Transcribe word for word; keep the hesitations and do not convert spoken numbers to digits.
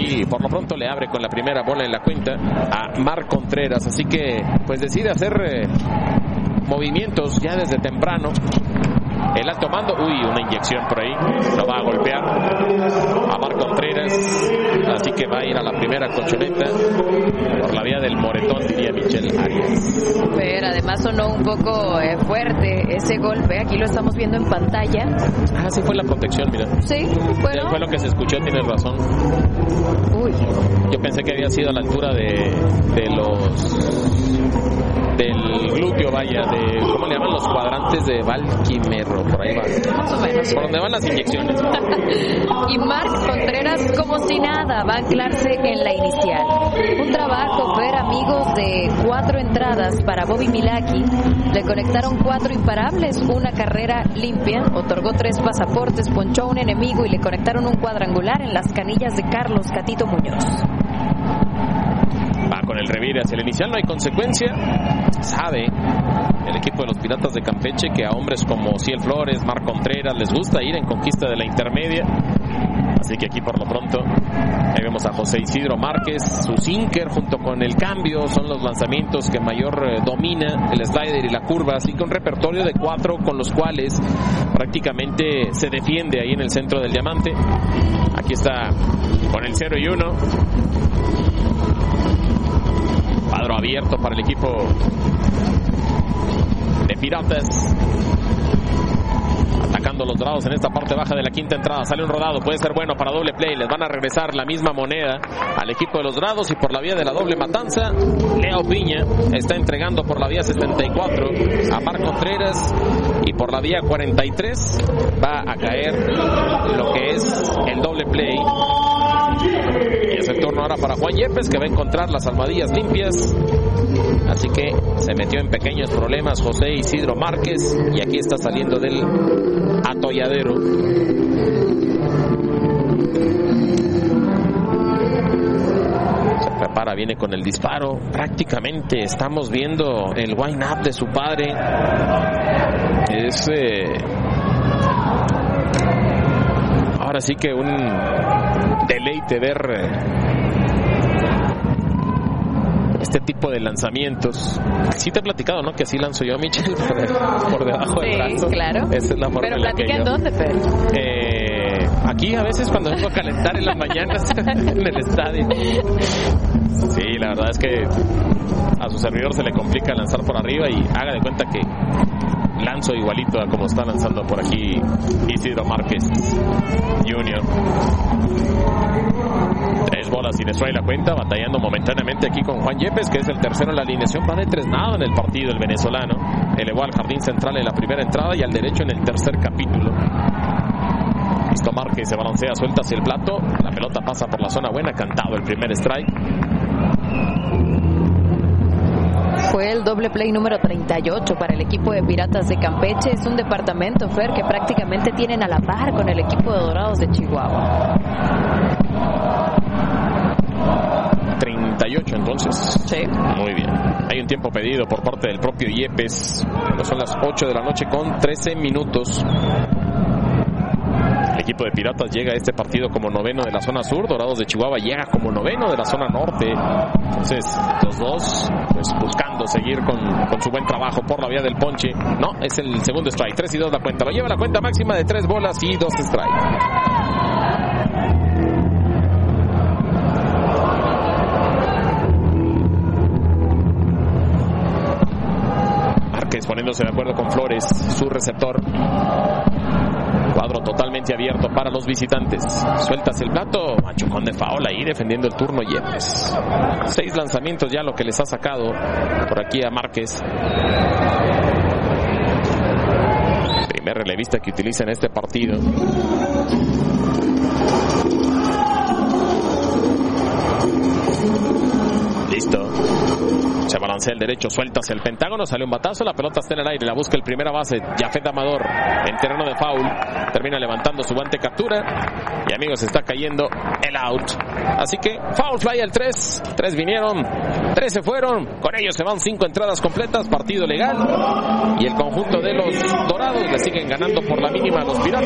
y por lo pronto le abre con la primera bola en la cuenta a Marc Contreras, así que pues decide hacer eh, movimientos ya desde temprano. El alto mando, uy, una inyección por ahí, lo va a golpear a Marc Contreras, así que va a ir a la primera colchoneta por la vía del moretón, diría Michelle Arias. Pero además sonó un poco eh, fuerte ese golpe, aquí lo estamos viendo en pantalla. Ah, sí fue la protección, mira. Sí, bueno. Ya fue lo que se escuchó, tienes razón. Uy. Yo pensé que había sido a la altura de, de los... del glúteo, vaya, de, ¿cómo le llaman? Los cuadrantes de Valquimerro, por ahí va. Más o menos. Por donde van las inyecciones. Y Marc Contreras, como si nada, va a anclarse en la inicial. Un trabajo, ver amigos, de cuatro entradas para Bobby Milaki. Le conectaron cuatro imparables, una carrera limpia, otorgó tres pasaportes, ponchó a un enemigo y le conectaron un cuadrangular en las canillas de Carlos Catito Muñoz. Va con el revire hacia el inicial, no hay consecuencia. Sabe el equipo de los Piratas de Campeche que a hombres como Ciel Flores, Marc Contreras les gusta ir en conquista de la intermedia. Así que aquí por lo pronto ahí vemos a José Isidro Márquez, su sinker junto con el cambio son los lanzamientos que mayor eh, domina, el slider y la curva, así que un repertorio de cuatro con los cuales prácticamente se defiende ahí en el centro del diamante. Aquí está con el cero y uno. Cuadro abierto para el equipo de Piratas. Atacando los Dorados en esta parte baja de la quinta entrada. Sale un rodado, puede ser bueno para doble play. Les van a regresar la misma moneda al equipo de los Dorados. Y por la vía de la doble matanza, Leo Piña está entregando por la vía setenta y cuatro a Marc Contreras. Y por la vía cuarenta y tres va a caer lo que es el doble play. Y es el turno ahora para Juan Yepes, que va a encontrar las almohadillas limpias. Así que se metió en pequeños problemas José Isidro Márquez. Y aquí está saliendo del atolladero. Se prepara, viene con el disparo. Prácticamente estamos viendo el wind-up de su padre. Es... Eh... Ahora sí que un deleite ver este tipo de lanzamientos. Sí te he platicado, ¿no? Que así lanzo yo, Michelle, por, por debajo sí, del brazo. Claro. Esa es la forma Pero en la que platica yo... en dónde, Fer. Eh, aquí a veces cuando vengo a calentar en las mañanas en el estadio. Sí, la verdad es que a su servidor se le complica lanzar por arriba y haga de cuenta que lanzo igualito a como está lanzando por aquí Isidro Márquez junior Tres bolas y después la cuenta, batallando momentáneamente aquí con Juan Yepes, que es el tercero en la alineación. Va de tres nada en el partido el venezolano. Elevó al jardín central en la primera entrada y al derecho en el tercer capítulo. Listo, Márquez se balancea, suelta hacia el plato. La pelota pasa por la zona buena, cantado el primer strike. Fue el doble play número treinta y ocho para el equipo de Piratas de Campeche. Es un departamento, Fer, que prácticamente tienen a la par con el equipo de Dorados de Chihuahua. treinta y ocho entonces. Sí. Muy bien. Hay un tiempo pedido por parte del propio Yepes. Son las ocho de la noche con trece minutos. El equipo de Piratas llega a este partido como noveno de la zona sur. Dorados de Chihuahua llega como noveno de la zona norte. Entonces, los dos pues buscando seguir con, con su buen trabajo por la vía del ponche. No, es el segundo strike. tres y dos la cuenta. Lo lleva la cuenta máxima de tres bolas y dos strikes. Márquez poniéndose de acuerdo con Flores, su receptor. Cuadro totalmente abierto para los visitantes. Sueltas el plato, machucón de faul ahí defendiendo el turno Yepes. Seis lanzamientos ya lo que les ha sacado por aquí a Márquez. Primer relevista que utiliza en este partido. Listo. Se balancea el derecho, suelta hacia el pentágono, sale un batazo, la pelota está en el aire, la busca el primera base, Jafet Amador, en terreno de foul, termina levantando su guante captura, y amigos, está cayendo el out. Así que, foul fly al tres, tres vinieron, tres se fueron, con ellos se van cinco entradas completas, partido legal, y el conjunto de los Dorados le siguen ganando por la mínima a los Piratas.